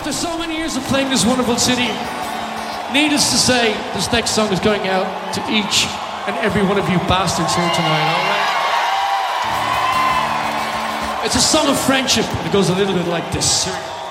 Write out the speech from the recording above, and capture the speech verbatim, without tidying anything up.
After so many years of playing this wonderful city, needless to say, this next song is going out to each and every one of you bastards here tonight, all right? It's a song of friendship, and it goes a little bit like this. Here we go.